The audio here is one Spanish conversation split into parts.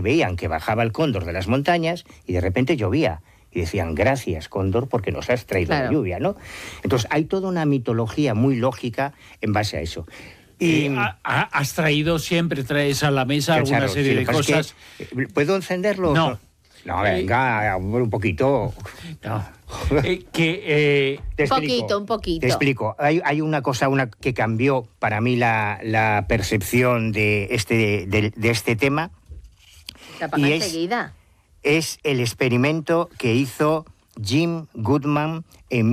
veían que bajaba el cóndor de las montañas y de repente llovía. Y decían, gracias, cóndor, porque nos has traído la lluvia, ¿no? Entonces, hay toda una mitología muy lógica en base a eso. Y has traído, siempre traes a la mesa alguna serie de cosas. ¿Puedo encenderlo? No. No, venga, un poquito. No. Un poquito. Te explico. Hay una cosa que cambió para mí la percepción de este tema. ¿Te apaga enseguida? Es el experimento que hizo Jim Goodman en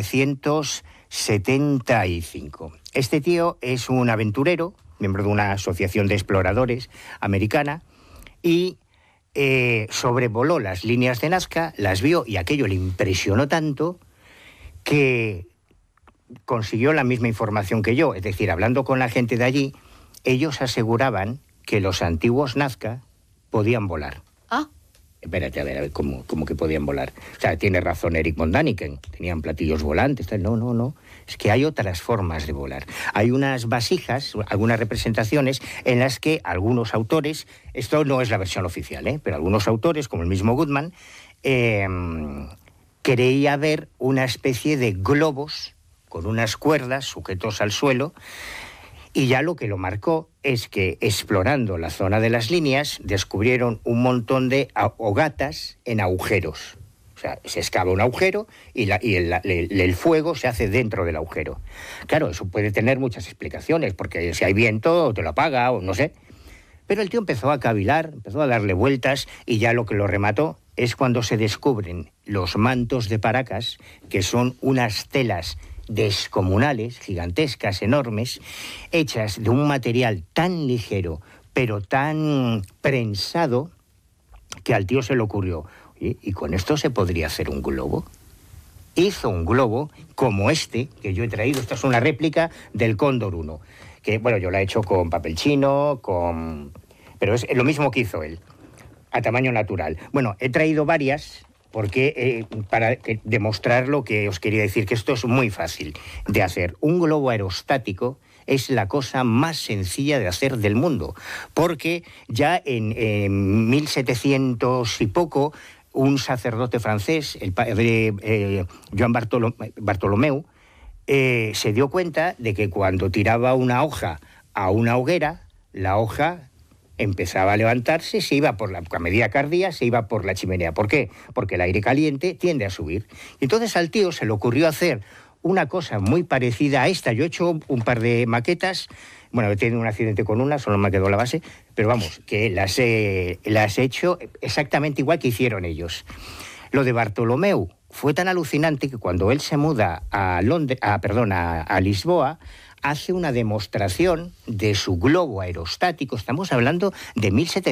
1975. Este tío es un aventurero, miembro de una asociación de exploradores americana, y sobrevoló las líneas de Nazca, las vio y aquello le impresionó tanto que consiguió la misma información que yo. Es decir, hablando con la gente de allí, ellos aseguraban que los antiguos Nazca podían volar. Ah. Espérate, a ver, ¿cómo que podían volar? O sea, tiene razón Eric von Däniken, tenían platillos volantes. No. Es que hay otras formas de volar. Hay unas vasijas, algunas representaciones en las que algunos autores, esto no es la versión oficial, pero algunos autores, como el mismo Goodman, creía ver una especie de globos con unas cuerdas sujetos al suelo. Y ya lo que lo marcó es que, explorando la zona de las líneas, descubrieron un montón de hogatas en agujeros. O sea, se excava un agujero y el fuego se hace dentro del agujero. Claro, eso puede tener muchas explicaciones, porque si hay viento, te lo apaga, o no sé. Pero el tío empezó a cavilar, empezó a darle vueltas, y ya lo que lo remató es cuando se descubren los mantos de Paracas, que son unas telas descomunales, gigantescas, enormes, hechas de un material tan ligero, pero tan prensado, que al tío se le ocurrió, oye, ¿y con esto se podría hacer un globo? Hizo un globo como este que yo he traído. Esta es una réplica del Cóndor 1, que, bueno, yo la he hecho con papel chino, pero es lo mismo que hizo él, a tamaño natural. Bueno, he traído varias porque para demostrar lo que os quería decir, que esto es muy fácil de hacer. Un globo aerostático es la cosa más sencilla de hacer del mundo, porque ya en 1700 y poco, un sacerdote francés, el padre Joan Bartolomeu, se dio cuenta de que cuando tiraba una hoja a una hoguera, la hoja empezaba a levantarse, a medida que ardía, se iba por la chimenea. ¿Por qué? Porque el aire caliente tiende a subir. Y entonces al tío se le ocurrió hacer una cosa muy parecida a esta. Yo he hecho un par de maquetas, bueno, he tenido un accidente con una, solo me quedó la base, pero vamos, que las he hecho exactamente igual que hicieron ellos. Lo de Bartolomeu fue tan alucinante que cuando él se muda a Lisboa, hace una demostración de su globo aerostático. Estamos hablando de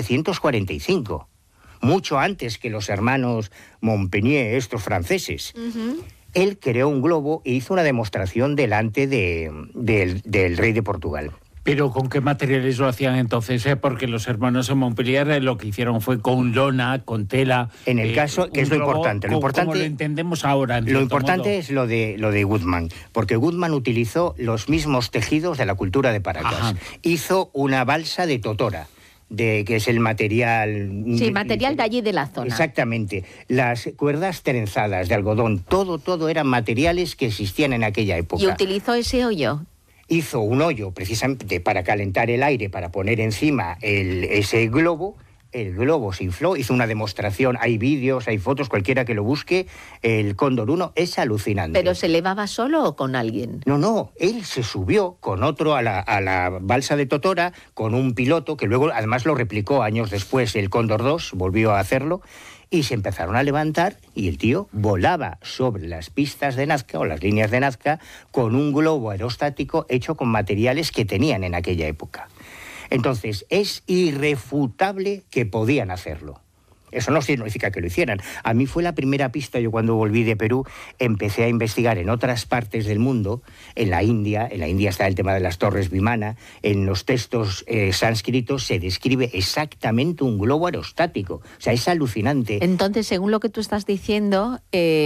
1745, mucho antes que los hermanos Montpellier, estos franceses. Uh-huh. Él creó un globo e hizo una demostración delante del rey de Portugal. ¿Pero con qué materiales lo hacían entonces? Porque los hermanos de Montpellier lo que hicieron fue con lona, con tela. En el caso, que es lo importante. Lo importante, como lo entendemos ahora. Lo importante es lo de Goodman, porque Goodman utilizó los mismos tejidos de la cultura de Paracas. Ajá. Hizo una balsa de totora, que es el material... Sí, material de allí de la zona. Exactamente. Las cuerdas trenzadas de algodón, todo eran materiales que existían en aquella época. ¿Y utilizó ese hoyo? Hizo un hoyo precisamente para calentar el aire, para poner encima ese globo. El globo se infló, hizo una demostración, hay vídeos, hay fotos, cualquiera que lo busque. El Cóndor 1 es alucinante. ¿Pero se elevaba solo o con alguien? No, él se subió con otro a la balsa de totora, con un piloto, que luego además lo replicó años después, el Cóndor 2, volvió a hacerlo, y se empezaron a levantar, y el tío volaba sobre las pistas de Nazca, o las líneas de Nazca, con un globo aerostático hecho con materiales que tenían en aquella época. Entonces, es irrefutable que podían hacerlo. Eso no significa que lo hicieran. A mí fue la primera pista. Yo cuando volví de Perú empecé a investigar en otras partes del mundo, en la India está el tema de las torres Vimana, en los textos sánscritos se describe exactamente un globo aerostático. O sea, es alucinante. Entonces, según lo que tú estás diciendo,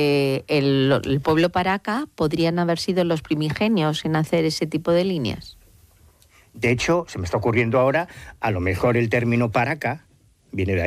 el pueblo Paraca podrían haber sido los primigenios en hacer ese tipo de líneas. De hecho, se me está ocurriendo ahora, a lo mejor el término Paraca viene de ahí.